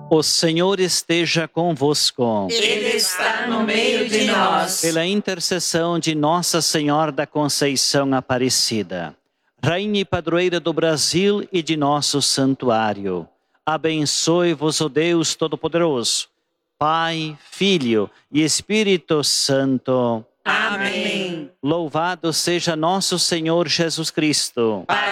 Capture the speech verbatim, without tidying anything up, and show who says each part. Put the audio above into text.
Speaker 1: O Senhor esteja convosco.
Speaker 2: Ele está no meio de nós.
Speaker 1: Pela intercessão de Nossa Senhora da Conceição Aparecida, Rainha e Padroeira do Brasil e de nosso santuário, abençoe-vos o Deus Todo-Poderoso, Pai, Filho e Espírito Santo.
Speaker 2: Amém.
Speaker 1: Louvado seja nosso Senhor Jesus Cristo.